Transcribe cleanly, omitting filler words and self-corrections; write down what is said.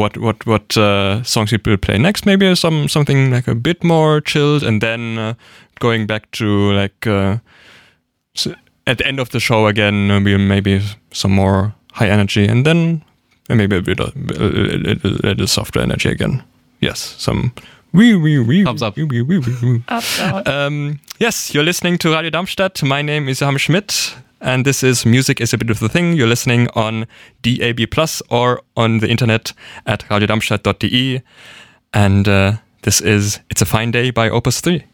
what songs we will play next. Maybe something like a bit more chilled, and then going back to like at the end of the show again, maybe some more high energy, and then maybe a little softer energy again. Yes, some thumbs up. Yes, you're listening to Radio Darmstadt. My name is Johann Schmidt, and this is Music is a Bit of the Thing. You're listening on DAB+ or on the internet at radiodarmstadt.de. And It's a Fine Day by Opus 3.